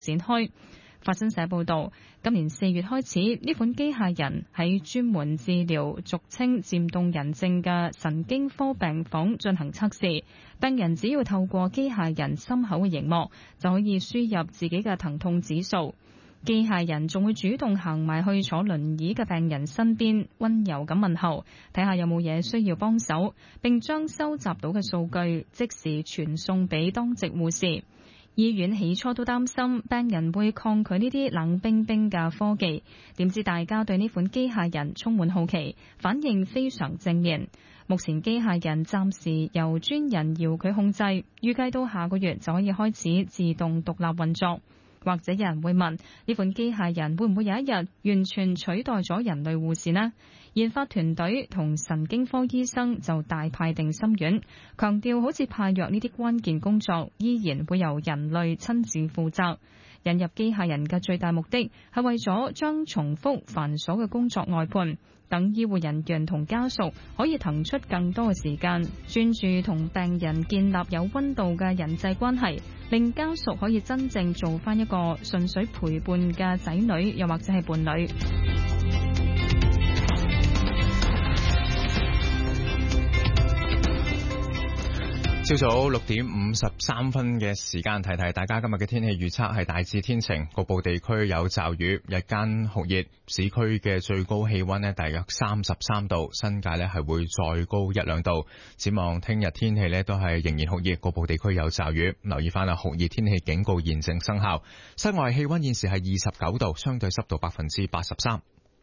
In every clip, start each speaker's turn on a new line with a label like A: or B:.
A: 展開。法新社報導，今年4月開始，呢款機械人喺專門治療俗稱漸凍人症嘅神經科病房進行測試。病人只要透過機械人心口嘅螢幕，就可以輸入自己嘅疼痛指數。機械人仲會主動行埋去坐輪椅嘅病人身邊，溫柔咁問候，睇下有冇嘢需要幫手，並將收集到嘅數據即時傳送俾當值護士。醫院起初都擔心病人會抗拒呢啲冷冰冰嘅科技，點知大家對呢款機械人充滿好奇，反應非常正面。目前機械人暫時由專人遙距控制，預計到下個月就可以開始自動獨立運作。或者有人會問，呢款機械人會唔會有一日完全取代咗人類護士呢？研發團隊同神經科醫生就大派定心丸，強調好似派藥呢啲關鍵工作依然會由人類親自負責。引入機械人嘅最大目的係為咗將重複繁瑣嘅工作外判，等醫護人員同家屬可以騰出更多嘅時間，專注同病人建立有溫度嘅人際關係，令家屬可以真正做返一個純粹陪伴嘅仔女，又或者係伴侶。
B: 朝早6:53嘅時間，提提大家今日嘅天氣預測係大致天晴，局部地區有驟雨，日間酷熱，市區嘅最高氣溫呢大約33度，新界呢係會再高1-2度。展望聽日天氣呢都係仍然酷熱，局部地區有驟雨，留意翻酷熱天氣警告現正生效。室外氣溫現時係29度，相對濕度83%。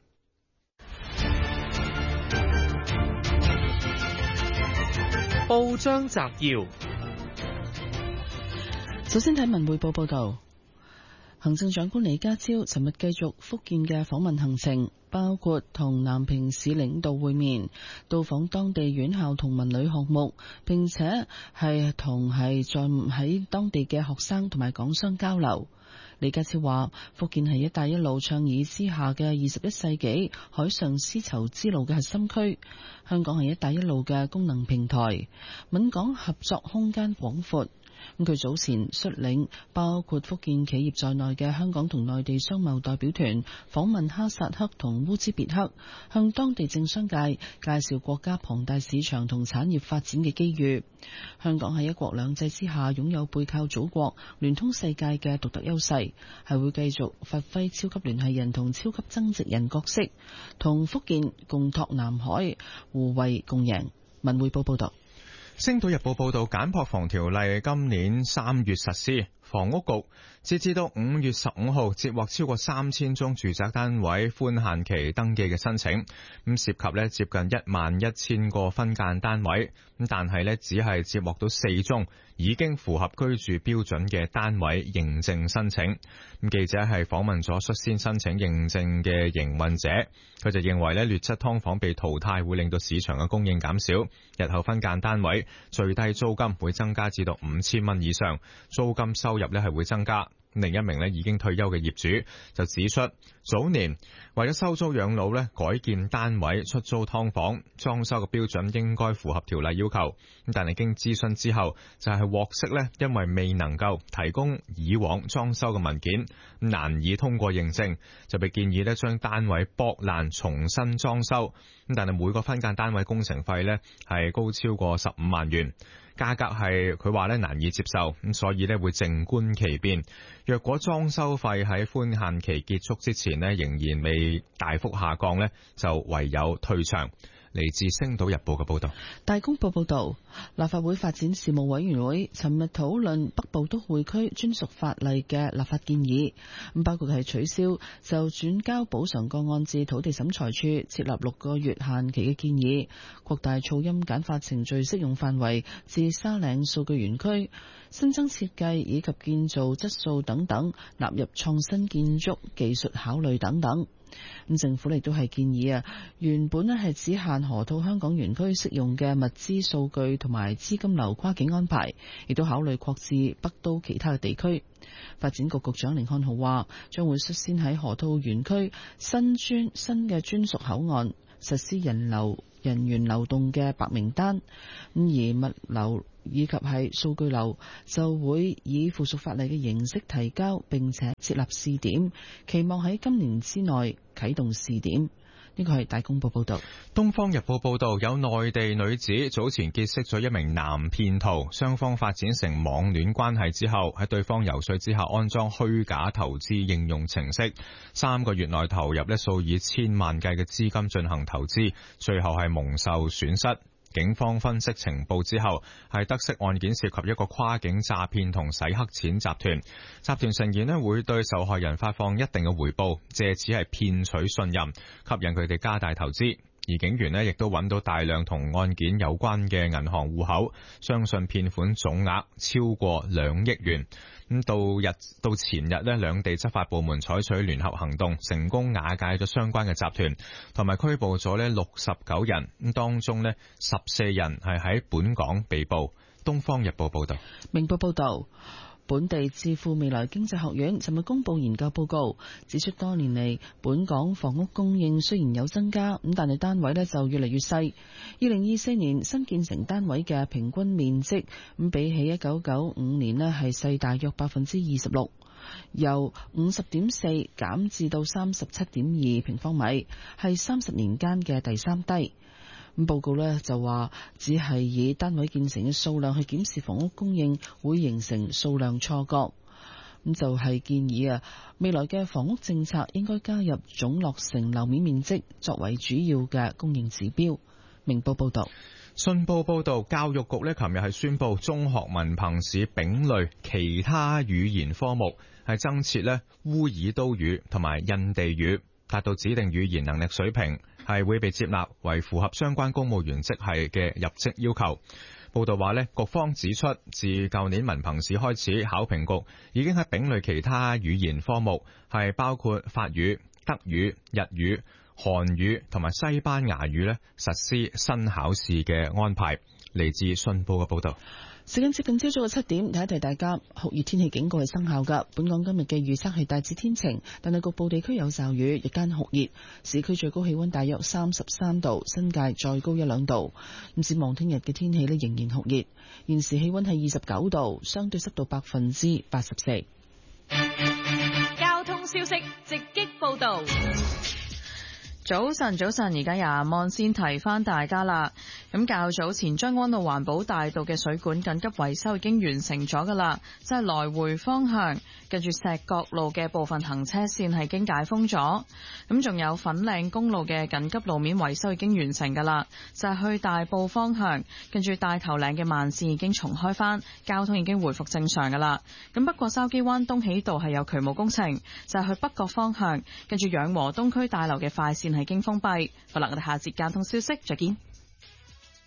C: 報章摘要，
D: 首先睇文匯報報道，行政長官李家超尋日繼續福建嘅訪問行程，包括同南平市領導會面，到訪當地院校同文旅項目，並且係在喺當地嘅學生同埋港商交流。李家超話，福建係一帶一路倡議之下嘅21世紀海上絲綢之路嘅核心區，香港係一帶一路嘅功能平台，閩港合作空間廣闊。佢早前率領包括福建企業在內嘅香港同內地商貿代表團訪問哈薩克同烏茲別克，向當地政商界介紹國家龐大市場同產業發展嘅機遇。香港喺一國兩制之下擁有背靠祖國、聯通世界嘅獨特優勢，係會繼續發揮超級聯繫人同超級增值人角色，同福建共拓南海，互惠共贏。文匯報報道。
B: 星島日報報道，簡樸房條例今年3月實施，房屋局截至到5月15號接獲超過3000宗住宅單位寬限期登記嘅申請，咁涉及接近11000個分間單位，咁但係只係接獲到4宗已經符合居住標準嘅單位認證申請。咁記者係訪問咗率先申請認證嘅營運者，佢就認為劣質劏房被淘汰會令到市場嘅供應減少，日後分間單位最低租金會增加至到5000蚊以上，租金收入係會增加。另一名已經退休嘅業主就指出，早年為咗收租養老改建單位出租劏房，裝修嘅標準應該符合條例要求，但係經諮詢之後就係獲悉因為未能夠提供以往裝修嘅文件，難以通過認證，就被建議將單位剝爛重新裝修，但係每個分間單位工程費係高超過15萬元。價格係佢話難以接受，咁所以會靜觀其變。若果裝修費喺寬限期結束之前仍然未大幅下降就唯有退場。嚟自星島日報嘅報道。
D: 大公報報道，立法會發展事務委員會尋日討論北部都會區專屬法例嘅立法建議，包括係取消就轉交補償個案至土地審裁處設立6個月限期嘅建議，擴大噪音簡化程序適用範圍至沙嶺數據園區，新增設計以及建造質素等等納入創新建築技術考慮等等。政府亦都係建議原本係只限河套香港園區適用嘅物資數據同埋資金流跨境安排，亦都考慮擴至北都其他嘅地區。發展局局長甯漢豪話，將會率先喺河套園區新嘅專屬口岸實施人員流動嘅白名單，而物流以及係數據流就會以附屬法例嘅形式提交，並且設立試點，期望喺今年之內啟動試點。呢個係大公報報道。
B: 東方日報報道，有內地女子早前結識咗一名男騙徒，雙方發展成網戀關係之後，喺對方游說之下安裝虛假投資應用程式，3個月內投入數以千萬計嘅資金進行投資，最後係蒙受損失。警方分析情報之後，係得悉案件涉及一個跨境詐騙同洗黑錢集團。集團成員會對受害人發放一定嘅回報，借此係騙取信任，吸引佢哋加大投資。而警員亦都揾到大量同案件有關嘅銀行戶口，相信騙款總額超過2億元。到前日兩地執法部門採取聯合行動，成功瓦解咗相關嘅集團，同埋拘捕咗69人。當中14人係喺本港被捕。東方日報報道。
D: 明報報道。本地智庫未來經濟學院尋日公布研究報告，指出多年嚟本港房屋供應雖然有增加，但係單位就越嚟越細。2024年新建成單位嘅平均面積比起1995年係細大約26%，由50.4減至到37.2平方米，係30年間嘅第3低。報告就話，只係以單位建成嘅數量去檢視房屋供應，會形成數量錯覺。就係建議未來嘅房屋政策應該加入總落成樓面面積作為主要嘅供應指標。明報報道。
B: 信報報道，教育局琴日係宣布，中學文憑試丙類其他語言科目係增設烏爾都語同埋印地語，達到指定語言能力水平，係會被接納為符合相關公務員職系嘅入職要求。報道話局方指出，自舊年文憑試開始，考評局已經喺丙類其他語言科目係包括法語、德語、日語、韓語同埋西班牙語實施新考試嘅安排。嚟自信報嘅報道。
D: 時間接近朝早嘅7點，提一提大家，酷熱天氣警告係生效㗎。本港今日嘅預測係大致天晴，但係局部地區有驟雨，日間酷熱，市區最高氣溫大約33度，新界再高1-2度。咁展望聽日嘅天氣仍然酷熱，現時氣溫係29度，相對濕度84%。
C: 交通消息直擊報道。
E: 早晨，而家由阿望先提翻大家啦。咁較早前將軍澳環保大道嘅水管緊急維修已經完成咗噶啦，即係來回方向近住石角路嘅部分行車線係經解封咗。咁仲有粉嶺公路嘅緊急路面維修已經完成噶啦，就係去大埔方向近住大頭嶺嘅慢線已經重開翻，交通已經回復正常噶啦。咁不過筲箕灣東喜道係有渠務工程，就係去北角方向近住養和東區大樓嘅快線係經封閉。好啦，我哋下節交通消息再見。